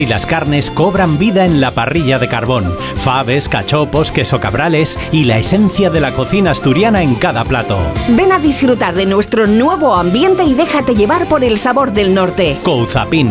Y las carnes cobran vida en la parrilla de carbón. Faves, cachopos, queso cabrales y la esencia de la cocina asturiana en cada plato. Ven a disfrutar de nuestro nuevo ambiente y déjate llevar por el sabor del norte. Couzapin.